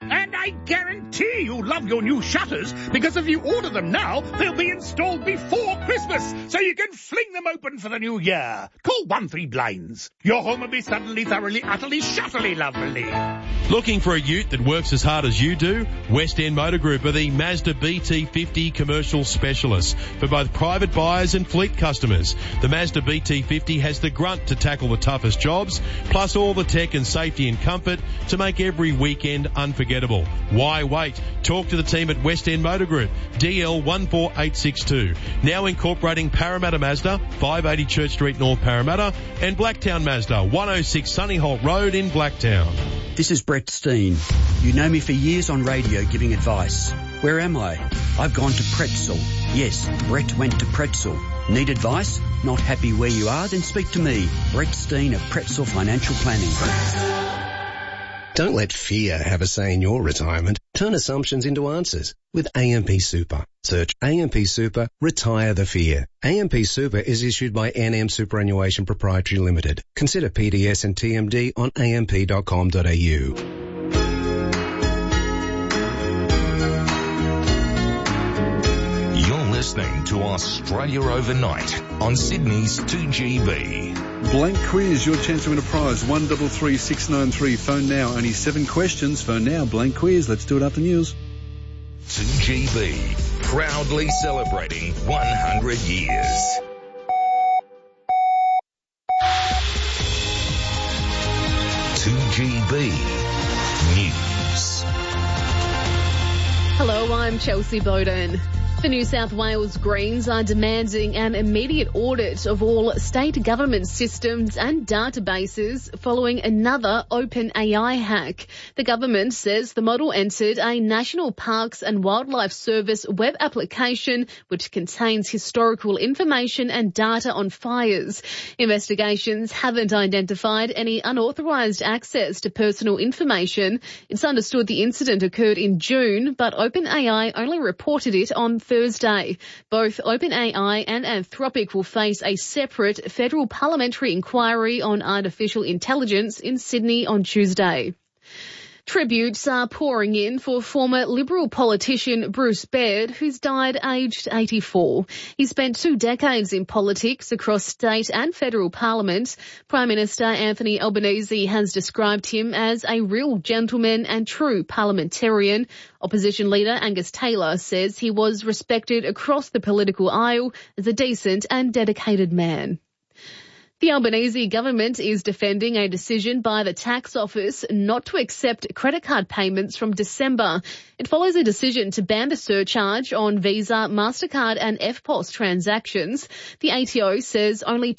And I guarantee you love your new shutters, because if you order them now, they'll be installed before Christmas, so you can fling them open for the new year. Call 13Blinds. Your home will be suddenly, thoroughly, utterly, shutterly lovely. Looking for a ute that works as hard as you do? West End Motor Group are the Mazda BT50 commercial specialists for both private buyers and fleet customers. The Mazda BT50 has the grunt to tackle the toughest jobs, plus all the tech and safety and comfort to make every weekend unforgettable. Why wait? Talk to the team at West End Motor Group, DL 14862. Now incorporating Parramatta Mazda, 580 Church Street North Parramatta, and Blacktown Mazda, 106 Sunnyholt Road in Blacktown. This is Brett Steen. You know me for years on radio giving advice. Where am I? I've gone to Pretzel. Yes, Brett went to Pretzel. Need advice? Not happy where you are? Then speak to me, Brett Steen of Pretzel Financial Planning. Don't let fear have a say in your retirement. Turn assumptions into answers with AMP Super. Search AMP Super, retire the fear. AMP Super is issued by NM Superannuation Proprietary Limited. Consider PDS and TMD on amp.com.au. Listening to Australia Overnight on Sydney's 2GB. Blank quiz, your chance to win a prize, 133693. Phone now, only 7 questions. Phone now, blank quiz. Let's do it after news. 2GB, proudly celebrating 100 years. News. Hello, I'm Chelsea Bowden. The New South Wales Greens are demanding an immediate audit of all state government systems and databases following another OpenAI hack. The government says the model entered a National Parks and Wildlife Service web application which contains historical information and data on fires. Investigations haven't identified any unauthorised access to personal information. It's understood the incident occurred in June, but OpenAI only reported it on Thursday. Both OpenAI and Anthropic will face a separate federal parliamentary inquiry on artificial intelligence in Sydney on Tuesday. Tributes are pouring in for former Liberal politician Bruce Baird, who's died aged 84. He spent 2 decades in politics across state and federal parliament. Prime Minister Anthony Albanese has described him as a real gentleman and true parliamentarian. Opposition leader Angus Taylor says he was respected across the political aisle as a decent and dedicated man. The Albanese government is defending a decision by the tax office not to accept credit card payments from December. It follows a decision to ban the surcharge on Visa, MasterCard and EFTPOS transactions. The ATO says only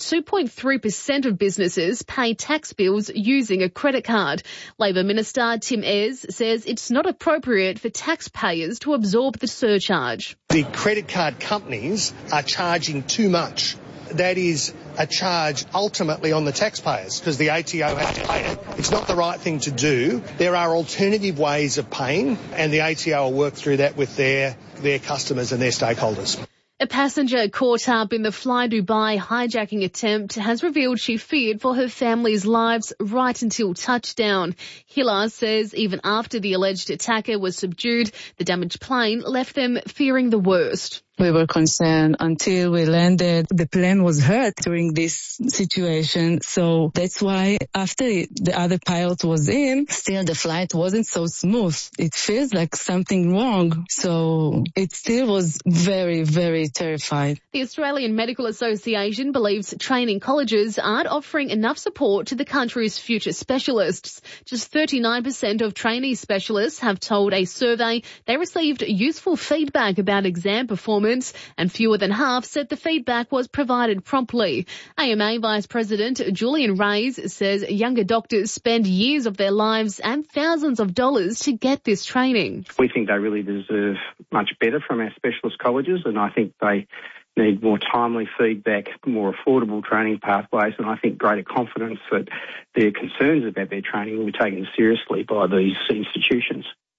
2.3% of businesses pay tax bills using a credit card. Labor Minister Tim Ayres says it's not appropriate for taxpayers to absorb the surcharge. The credit card companies are charging too much. That is a charge ultimately on the taxpayers because the ATO has to pay it. It's not the right thing to do. There are alternative ways of paying and the ATO will work through that with their customers and their stakeholders. A passenger caught up in the Fly Dubai hijacking attempt has revealed she feared for her family's lives right until touchdown. Hilla says even after the alleged attacker was subdued, the damaged plane left them fearing the worst. We were concerned until we landed. The plane was hurt during this situation. So that's why after the other pilot was in, still the flight wasn't so smooth. It feels like something wrong. So it still was very, very terrified. The Australian Medical Association believes training colleges aren't offering enough support to the country's future specialists. Just 39% of trainee specialists have told a survey they received useful feedback about exam performance, and fewer than half said the feedback was provided promptly. AMA Vice President Julian Reyes says younger doctors spend years of their lives and thousands of dollars to get this training. We think they really deserve much better from our specialist colleges, and I think they need more timely feedback, more affordable training pathways, and I think greater confidence that their concerns about their training will be taken seriously by these institutions.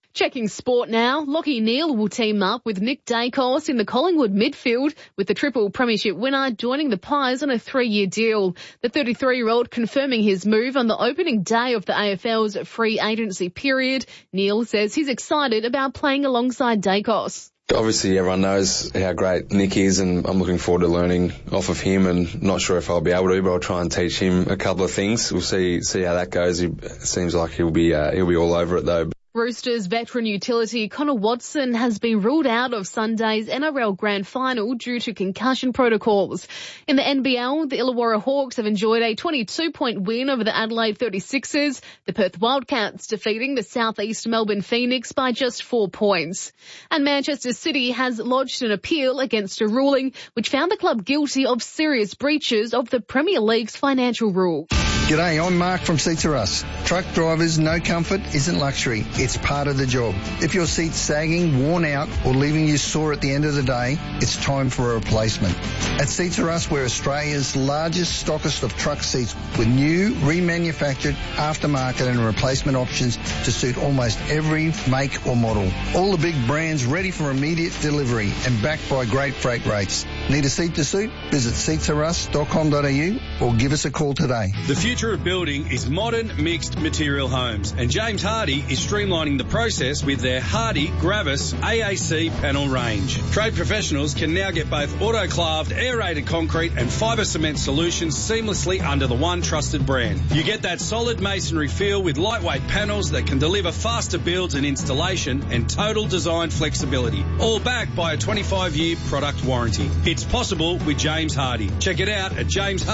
Checking sport now, Lachie Neale will team up with Nick Dacos in the Collingwood midfield, with the triple premiership winner joining the Pies on a 3-year deal. The 33-year-old confirming his move on the opening day of the AFL's free agency period. Neale says he's excited about playing alongside Dacos. Obviously, everyone knows how great Nick is, and I'm looking forward to learning off of him, and not sure if I'll be able to, but I'll try and teach him a couple of things. We'll see how that goes. It seems like he'll be all over it, though. Roosters veteran utility Connor Watson has been ruled out of Sunday's NRL Grand Final due to concussion protocols. In the NBL, the Illawarra Hawks have enjoyed a 22-point win over the Adelaide 36ers, the Perth Wildcats defeating the Southeast Melbourne Phoenix by just 4 points. And Manchester City has lodged an appeal against a ruling which found the club guilty of serious breaches of the Premier League's financial rules. G'day, I'm Mark from Seats Are Us. Truck drivers, no comfort isn't luxury. It's part of the job. If your seat's sagging, worn out, or leaving you sore at the end of the day, it's time for a replacement. At Seats Are Us, we're Australia's largest stockist of truck seats with new, remanufactured, aftermarket and replacement options to suit almost every make or model. All the big brands ready for immediate delivery and backed by great freight rates. Need a seat to suit? Visit seatsarus.com.au or give us a call today. The future of building is modern mixed material homes, and James Hardie is streamlining the process with their Hardie Gravis AAC panel range. Trade professionals can now get both autoclaved aerated concrete and fibre cement solutions seamlessly under the one trusted brand. You get that solid masonry feel with lightweight panels that can deliver faster builds and installation and total design flexibility, all backed by a 25-year product warranty. It's possible with James Hardie. Check it out at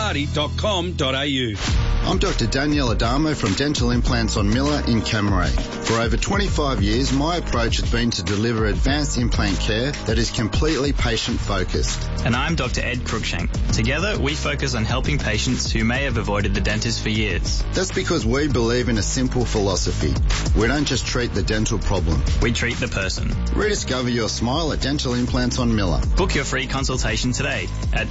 jameshardy.com.au. I'm Dr. Danielle Adamo from Dental Implants on Miller in Camaray. For over 25 years, my approach has been to deliver advanced implant care that is completely patient-focused. And I'm Dr. Ed Cruikshank. Together, we focus on helping patients who may have avoided the dentist for years. That's because we believe in a simple philosophy. We don't just treat the dental problem. We treat the person. Rediscover your smile at Dental Implants on Miller. Book your free consultation today at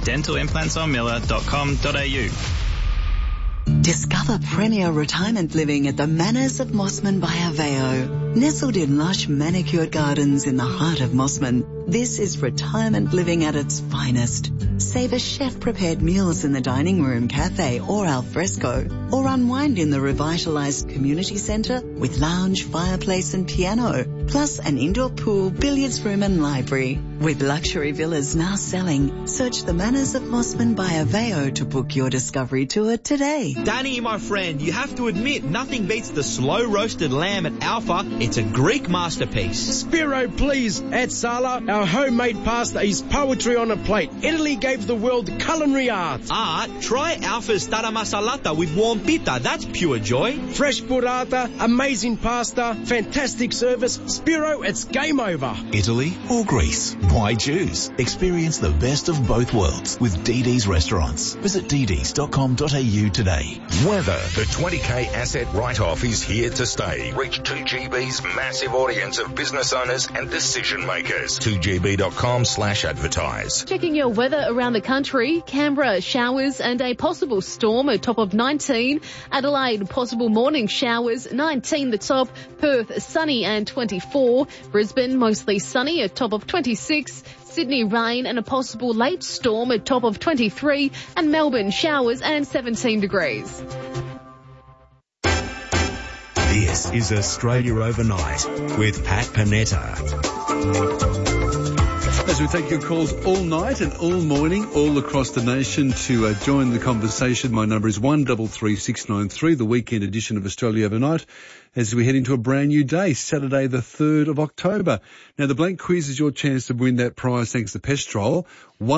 dentalimplantsonmiller.com.au. Discover premier retirement living at the Manors of Mossman by Aveo. Nestled in lush manicured gardens in the heart of Mossman, this is retirement living at its finest. Savor chef-prepared meals in the dining room, cafe or al fresco, or unwind in the revitalized community centre with lounge, fireplace and piano, plus an indoor pool, billiards room and library. With luxury villas now selling, search the Manors of Mossman by Aveo to book your discovery tour today. Danny, my friend, you have to admit, nothing beats the slow roasted lamb at Alpha. It's a Greek masterpiece. Spiro, please. At Sala, our homemade pasta is poetry on a plate. Italy gave the world culinary art. Art? Try Alpha's tara masalata with warm pita. That's pure joy. Fresh burrata, amazing pasta, fantastic service. Spiro, it's game over. Italy or Greece? Why choose? Experience the best of both worlds with DD's Restaurants. Visit dds.com.au today. Weather. The 20K asset write-off is here to stay. Reach 2GB's massive audience of business owners and decision makers. 2gb.com/advertise. Checking your weather around the country. Canberra, showers and a possible storm, a top of 19. Adelaide, possible morning showers, 19 the top. Perth, sunny and 24. Brisbane, mostly sunny, a top of 26. Sydney, rain and a possible late storm, a top of 23. And Melbourne, showers and 17 degrees. This is Australia Overnight with Pat Panetta. As we take your calls all night and all morning, all across the nation to join the conversation, my number is 133693, the weekend edition of Australia Overnight, as we head into a brand new day, Saturday the 3rd of October. Now, the blank quiz is your chance to win that prize thanks to Pestrol.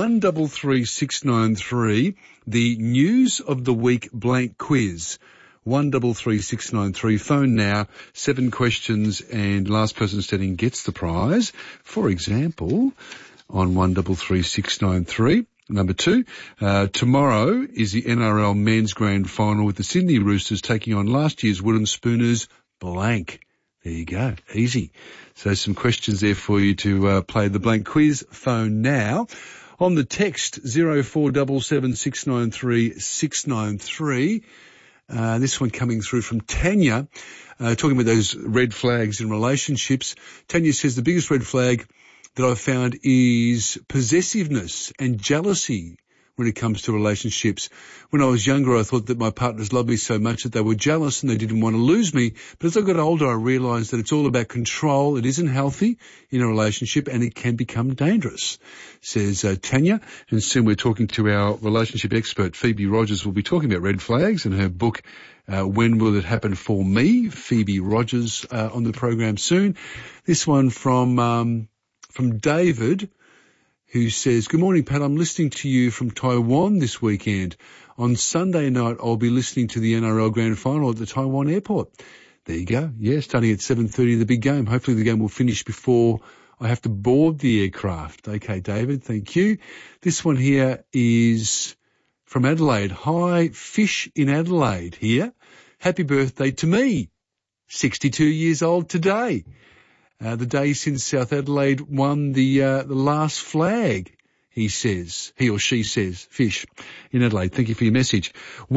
133693, the News of the Week blank quiz. 133693. Phone now. 7 questions and last person standing gets the prize. For example, on 133693. Number 2, tomorrow is the NRL Men's Grand Final with the Sydney Roosters taking on last year's Wooden Spooners blank. There you go. Easy. So some questions there for you to play the blank quiz. Phone now. On the text 0477693693. This one coming through from Tanya, talking about those red flags in relationships. Tanya says the biggest red flag that I've found is possessiveness and jealousy when it comes to relationships. When I was younger, I thought that my partners loved me so much that they were jealous and they didn't want to lose me. But as I got older, I realised that it's all about control. It isn't healthy in a relationship and it can become dangerous, says Tanya. And soon we're talking to our relationship expert, Phoebe Rogers. We'll be talking about red flags and her book, When Will It Happen For Me? Phoebe Rogers on the program soon. This one from David, who says, good morning, Pat. I'm listening to you from Taiwan this weekend. On Sunday night, I'll be listening to the NRL Grand Final at the Taiwan airport. There you go. Yeah, starting at 7:30, the big game. Hopefully the game will finish before I have to board the aircraft. Okay, David, thank you. This one here is from Adelaide. Hi, Fish in Adelaide here. Happy birthday to me. 62 years old today. The day since South Adelaide won the last flag, he or she says, Fish in Adelaide. Thank you for your message.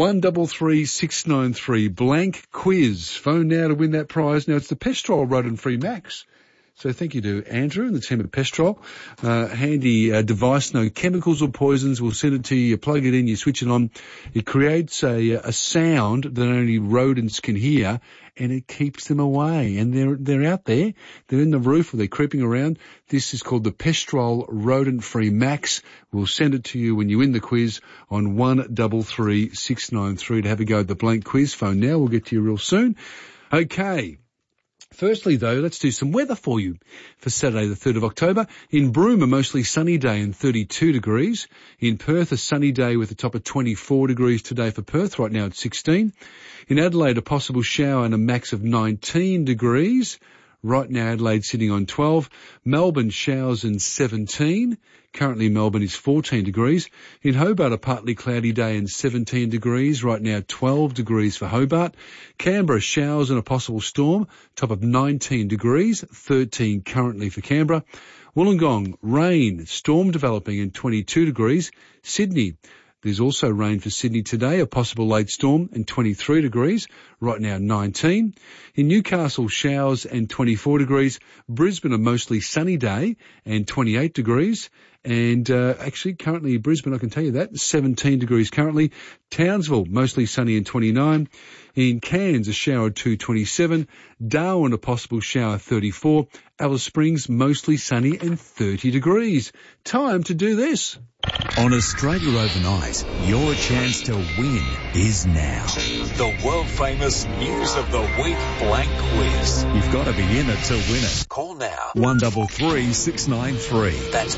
133693 blank quiz. Phone now to win that prize. Now it's the Pestrol Rodent-Free Max. So thank you to Andrew and the team at Pestrol. Handy device, no chemicals or poisons. We'll send it to you. You plug it in, you switch it on. It creates a sound that only rodents can hear, and it keeps them away. And they're out there. They're in the roof or they're creeping around. This is called the Pestrol Rodent-Free Max. We'll send it to you when you win the quiz on 133693 to have a go at the blank quiz. Phone now. We'll get to you real soon. Okay. Firstly, though, let's do some weather for you for Saturday, the 3rd of October. In Broome, a mostly sunny day and 32 degrees. In Perth, a sunny day with a top of 24 degrees today for Perth. Right now it's 16. In Adelaide, a possible shower and a max of 19 degrees. Right now, Adelaide sitting on 12. Melbourne, showers and 17. Currently, Melbourne is 14 degrees. In Hobart, a partly cloudy day and 17 degrees. Right now, 12 degrees for Hobart. Canberra, showers and a possible storm. Top of 19 degrees. 13 currently for Canberra. Wollongong, rain, storm developing and 22 degrees. Sydney, there's also rain for Sydney today, a possible late storm and 23 degrees. Right now 19. In Newcastle, showers and 24 degrees. Brisbane, a mostly sunny day and 28 degrees. And actually, currently Brisbane, I can tell you that, 17 degrees currently. Townsville, mostly sunny and 29. In Cairns, a shower 27. Darwin, a possible shower 34. Alice Springs, mostly sunny and 30 degrees. Time to do this. On Australia Overnight, your chance to win is now. The world-famous News of the Week blank quiz. You've got to be in it to win it. Call now. 133693. That's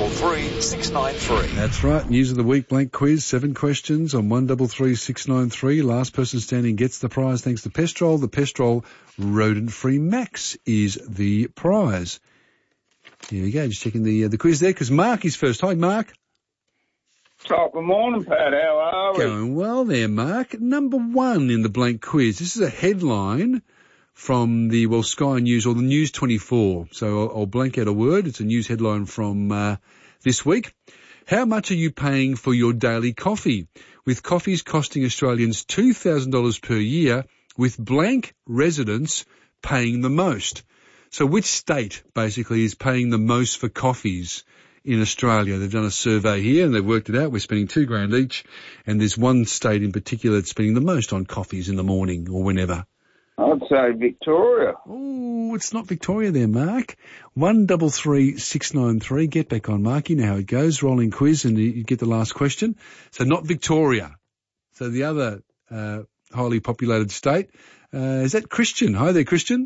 133693. That's right. News of the Week blank quiz. 7 questions on 133693. Last person standing gets the prize thanks to Pestrol. The Pestrol Rodent-Free Max is the prize. Here we go. Just checking the quiz there because Mark is first. Hi, Mark. Top, good morning, Pat. How are we? Going well there, Mark. Number 1 in the blank quiz. This is a headline from the, Sky News or the News 24. So I'll blank out a word. It's a news headline from this week. How much are you paying for your daily coffee? With coffees costing Australians $2,000 per year, with blank residents paying the most. So which state basically is paying the most for coffees in Australia? They've done a survey here and they've worked it out. We're spending $2,000 each, and there's one state in particular that's spending the most on coffees in the morning or whenever. I'd say Victoria. Oh, it's not Victoria there, Mark. 133693. Get back on, Mark. You know how it goes. Rolling quiz and you get the last question. So not Victoria. So the other highly populated state. Is that Christian? Hi there, Christian.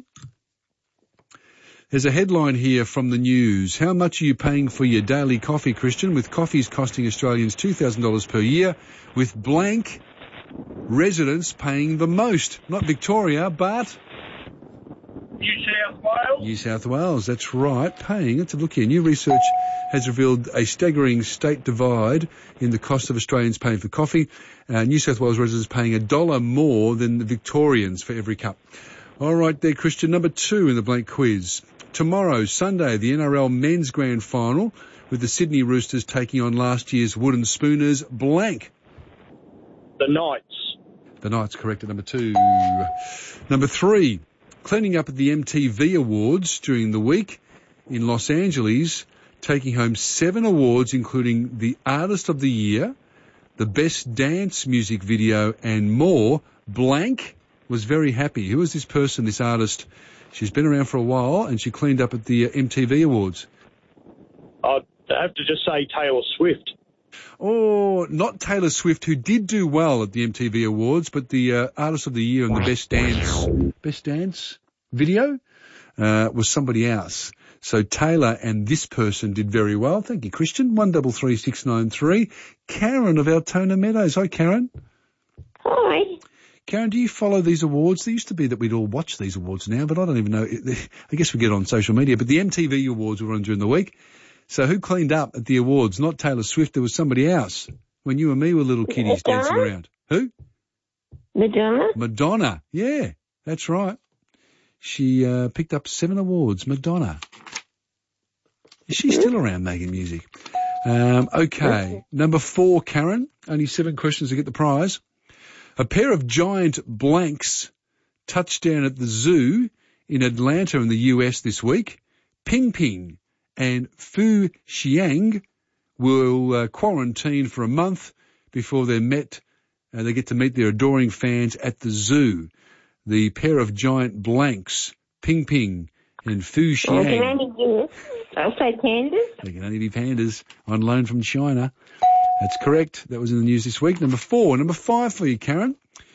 There's a headline here from the news. How much are you paying for your daily coffee, Christian? With coffees costing Australians $2,000 per year, with blank residents paying the most. Not Victoria, but New South Wales. New South Wales, that's right. Paying. Let's have a look here. New research has revealed a staggering state divide in the cost of Australians paying for coffee. New South Wales residents paying $1 more than the Victorians for every cup. All right there, Christian. Number 2 in the blank quiz. Tomorrow, Sunday, the NRL Men's Grand Final, with the Sydney Roosters taking on last year's Wooden Spooners blank. The Knights. The Night's correct at number 2. Number 3, cleaning up at the MTV Awards during the week in Los Angeles, taking home 7 awards, including the Artist of the Year, the Best Dance Music Video, and more. Blank was very happy. Who is this person, this artist? She's been around for a while, and she cleaned up at the MTV Awards. I'd have to just say Taylor Swift. Oh, not Taylor Swift, who did do well at the MTV Awards, but the Artist of the Year and the Best Dance Video was somebody else. So Taylor and this person did very well. Thank you, Christian. 133693. Karen of Altona Meadows. Hi, Karen. Hi. Karen, do you follow these awards? There used to be that we'd all watch these awards now, but I don't even know. I guess we get on social media. But the MTV Awards were on during the week. So who cleaned up at the awards? Not Taylor Swift. There was somebody else when you and me were little kiddies dancing around. Who? Madonna. Madonna. Yeah, that's right. She picked up 7 awards. Madonna. Is she still around making music? Okay. Number 4, Karen. Only 7 questions to get the prize. A pair of giant blanks touched down at the zoo in Atlanta in the US this week. Ping Ping and Fu Xiang will quarantine for a month before they get to meet their adoring fans at the zoo. The pair of giant blanks, Ping Ping and Fu Xiang. I'll say pandas. They can only be pandas on loan from China. That's correct. That was in the news this week. Number 4. Number 5 for you, Karen.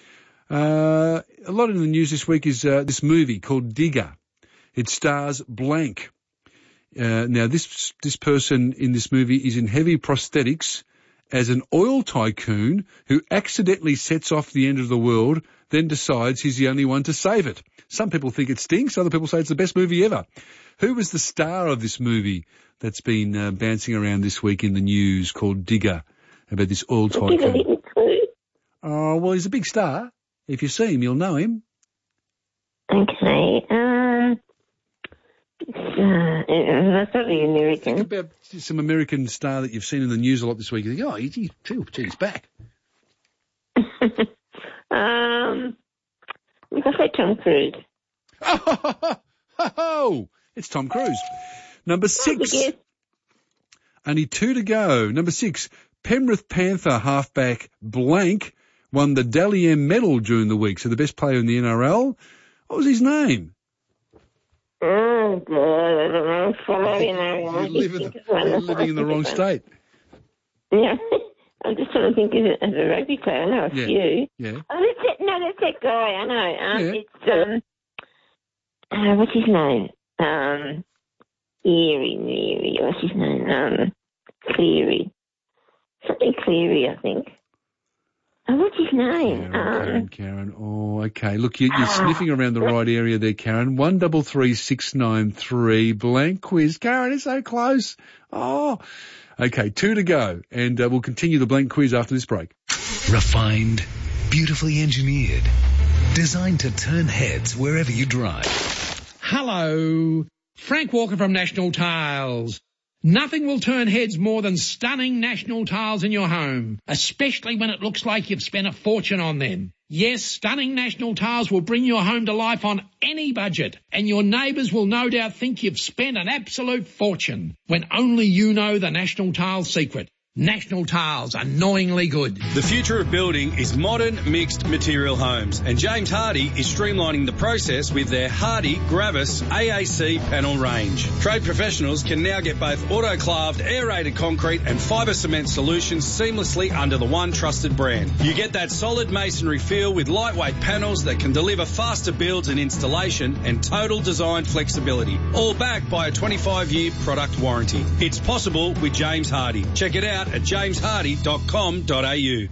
A lot in the news this week is this movie called Digger. It stars blank. Now, this person in this movie is in heavy prosthetics as an oil tycoon who accidentally sets off the end of the world, then decides he's the only one to save it. Some people think it stinks. Other people say it's the best movie ever. Who was the star of this movie that's been bouncing around this week in the news called Digger, about this oil tycoon? Oh, well, he's a big star. If you see him, you'll know him. Okay. That's probably American. Think about some American star that you've seen in the news a lot this week. You think, oh, he's back. I say Tom Cruise. Oh, it's Tom Cruise. Number 6. Only 2 to go. Number 6. Penrith Panther halfback blank won the Dally M medal during the week. So the best player in the NRL. What was his name? Oh, God, I don't know. You're living in the wrong state. Yeah. I'm just trying to think of it as a rugby player. I know a few. Yeah. Oh, that's that guy. I know. It's, what's his name? Cleary. What's his name? Cleary. Something Cleary, I think. Oh, what's his name? Karen. Oh, okay. Look, you're sniffing around the right area there, Karen. 133693 blank quiz. Karen, it's so close. Oh, okay. 2 to go. And we'll continue the blank quiz after this break. Refined, beautifully engineered, designed to turn heads wherever you drive. Hello. Frank Walker from National Tiles. Nothing will turn heads more than stunning National Tiles in your home, especially when it looks like you've spent a fortune on them. Yes, stunning National Tiles will bring your home to life on any budget, and your neighbours will no doubt think you've spent an absolute fortune, when only you know the National Tiles secret. National Tiles, annoyingly good. The future of building is modern mixed material homes, and James Hardy is streamlining the process with their Hardy Gravis AAC panel range. Trade professionals can now get both autoclaved aerated concrete and fibre cement solutions seamlessly under the one trusted brand. You get that solid masonry feel with lightweight panels that can deliver faster builds and installation and total design flexibility, all backed by a 25-year product warranty. It's possible with James Hardy. Check it out at jameshardy.com.au. You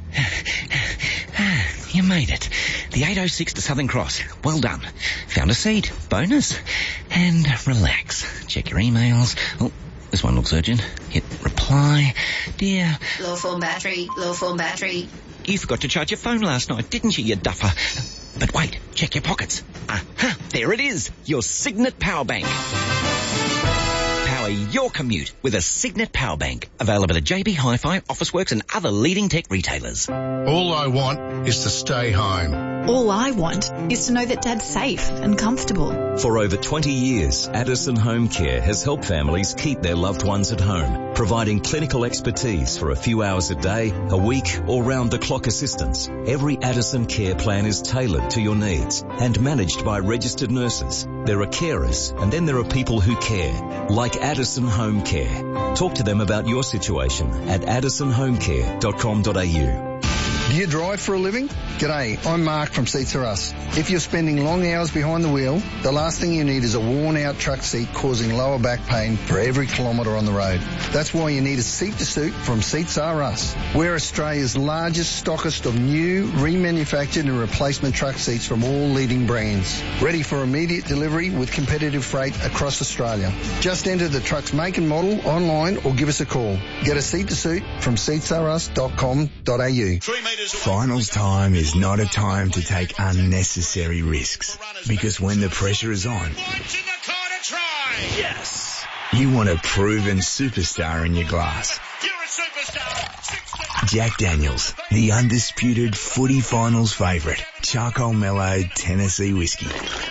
made it. The 806 to Southern Cross. Well done. Found a seat. Bonus. And relax. Check your emails. Oh, this one looks urgent. Hit reply. Dear. Low form battery. You forgot to charge your phone last night, didn't you, you duffer? But wait, check your pockets. There it is. Your Signet power bank. Power your commute with a Signet Power Bank. Available at JB Hi-Fi, Officeworks and other leading tech retailers. All I want is to stay home. All I want is to know that Dad's safe and comfortable. For over 20 years, Addison Home Care has helped families keep their loved ones at home, providing clinical expertise for a few hours a day, a week, or round-the-clock assistance. Every Addison care plan is tailored to your needs and managed by registered nurses. There are carers, and then there are people who care, like Addison Home Care. Talk to them about your situation at addisonhomecare.com.au. Do you drive for a living? G'day, I'm Mark from Seats Are Us. If you're spending long hours behind the wheel, the last thing you need is a worn-out truck seat causing lower back pain for every kilometre on the road. That's why you need a seat to suit from Seats Are Us. We're Australia's largest stockist of new, remanufactured and replacement truck seats from all leading brands. Ready for immediate delivery with competitive freight across Australia. Just enter the truck's make and model online or give us a call. Get a seat to suit from seatsarus.com.au. Finals time is not a time to take unnecessary risks, because when the pressure is on, yes, you want a proven superstar in your glass. Jack Daniels, the undisputed footy finals favourite, charcoal mellowed Tennessee whiskey.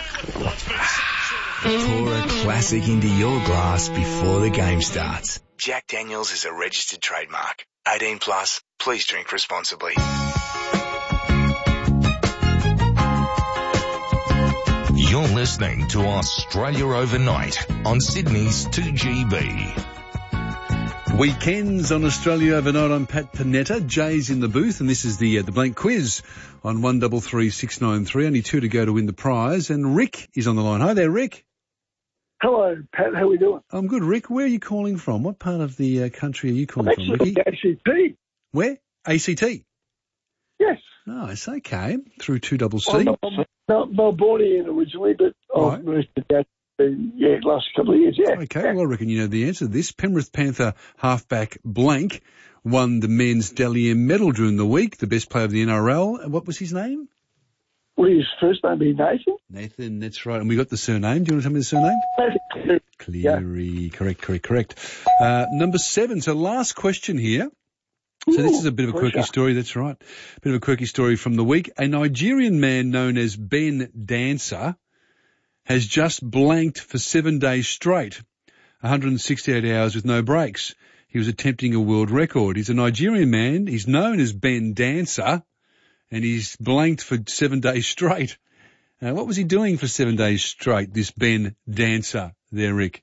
Pour a classic into your glass before the game starts. Jack Daniels is a registered trademark. 18 plus. Please drink responsibly. You're listening to Australia Overnight on Sydney's 2GB. Weekends on Australia Overnight. I'm Pat Panetta. Jay's in the booth, and this is the blank quiz on 133693. Only 2 to go to win the prize, and Rick is on the line. Hi there, Rick. Hello, Pat. How are we doing? I'm good, Rick. Where are you calling from? What part of the country are you calling from, Ricky? ACT. Where? ACT? Yes. Nice. Okay. Through 2CC. I'm Melbourneian originally, but I've moved to that last couple of years, yeah. Okay, well, I reckon you know the answer to this. Penrith Panther halfback Blank won the men's Dally M medal during the week, the best player of the NRL. What was his name? Would his first name be Nathan? Nathan, that's right. And we got the surname. Do you want to tell me the surname? Nathan Cleary. Yeah. Correct. Number 7. So last question here. So this is a bit of a quirky story, that's right. A bit of a quirky story from the week. A Nigerian man known as Ben Dancer has just blanked for 7 days straight, 168 hours with no breaks. He was attempting a world record. He's a Nigerian man. He's known as Ben Dancer, and he's blanked for 7 days straight. What was he doing for 7 days straight, this Ben Dancer there, Rick?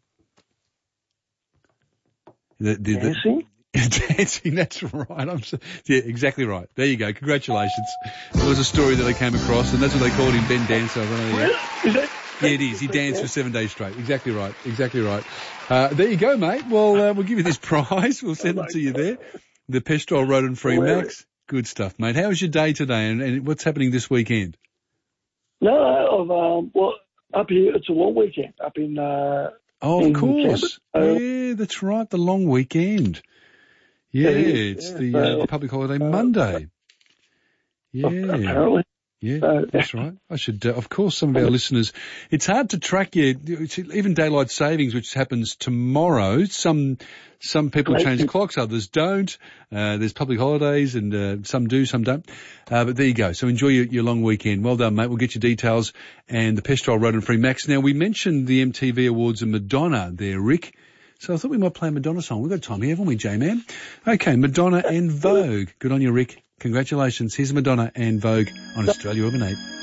Dancing? Dancing, that's right. Yeah, exactly right. There you go. Congratulations. It was a story that I came across, and that's what they called him, Ben Dancer. Really? Is it? Yeah, it is. He danced for 7 days straight. Exactly right. There you go, mate. Well, we'll give you this prize. We'll send it to you there. The Pestrol Rodent-Free Max. Good stuff, mate. How was your day today, and what's happening this weekend? No, up here, it's a long weekend up in of course. Yeah, that's right. The long weekend. Yeah, it's the public holiday Monday. Yeah. Apparently. Yeah, that's right. I should, of course, some of our listeners, it's hard to track even daylight savings, which happens tomorrow. Some people change clocks, others don't. There's public holidays and, some do, some don't. But there you go. So enjoy your long weekend. Well done, mate. We'll get your details and the Pestrol Rodent-Free Max. Now, we mentioned the MTV Awards and Madonna there, Rick. So I thought we might play a Madonna song. We've got time here, haven't we, J-Man? Okay, Madonna and Vogue. Good on you, Rick. Congratulations. Here's Madonna and Vogue on Australia Overnight.